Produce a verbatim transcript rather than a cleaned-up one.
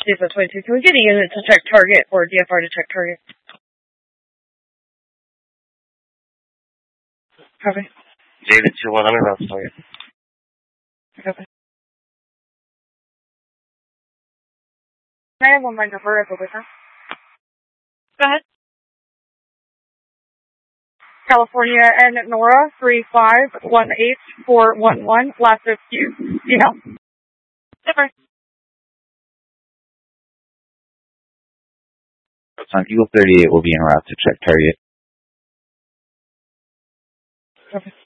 D F O twenty-two, can we get a unit to check target or D F R to check target? Copy. David two one, I'm about to target. Copy. I have one mind number, I huh? Go ahead. California and Nora, three five one eight four one one, last of Q. Yeah. Super. On Eagle thirty-eight will be en route to check target. Copy.